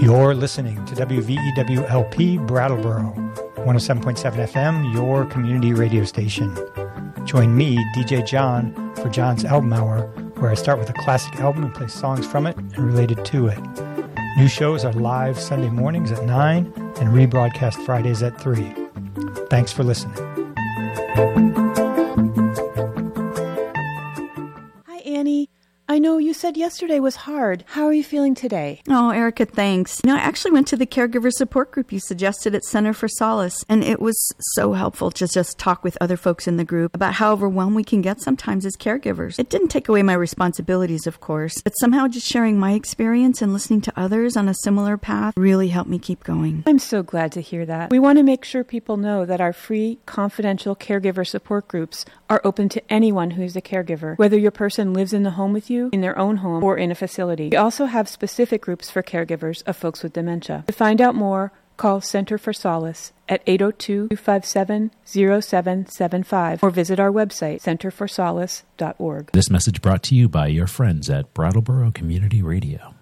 You're listening to WVEWLP Brattleboro, 107.7 FM, your community radio station. Join me, DJ John, for John's Album Hour, where I start with a classic album and play songs from it and related to it. New shows are live Sunday mornings at 9 and rebroadcast Fridays at 3. Thanks for listening. Hi, Annie. I know you said yesterday was hard. How are you feeling today? Oh, Erica, thanks. I actually went to the caregiver support group you suggested at Center for Solace, and it was so helpful to just talk with other folks in the group about how overwhelmed we can get sometimes as caregivers. It didn't take away my responsibilities, of course, but somehow just sharing my experience and listening to others on a similar path really helped me keep going. I'm so glad to hear that. We want to make sure people know that our free, confidential caregiver support groups are open to anyone who's a caregiver, whether your person lives in the home with you, in their own home, or in a facility. We also have specific groups for caregivers of folks with dementia. To find out more, call Center for Solace at 802-257-0775 or visit our website, centerforsolace.org. This message brought to you by your friends at Brattleboro Community Radio.